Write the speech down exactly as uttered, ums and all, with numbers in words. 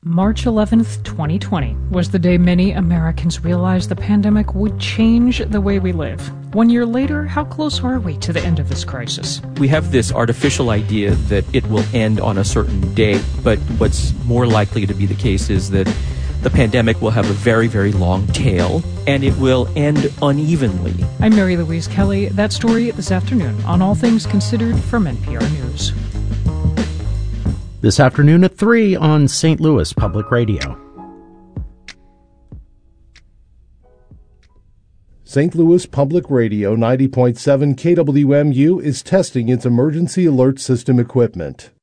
March eleventh, twenty twenty, was the day many Americans realized the pandemic would change the way we live. One year later, how close are we to the end of this crisis? We have this artificial idea that it will end on a certain day, but what's more likely to be the case is that the pandemic will have a very, very long tail, and it will end unevenly. I'm Mary Louise Kelly. That story this afternoon on All Things Considered from N P R News. This afternoon at three on Saint Louis Public Radio. Saint Louis Public Radio ninety point seven K W M U is testing its emergency alert system equipment.